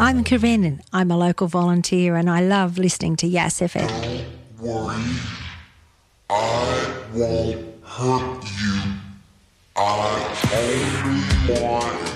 I'm Corinne, and I'm a local volunteer, and I love listening to Yass FM. Don't worry, I won't hurt you. I only want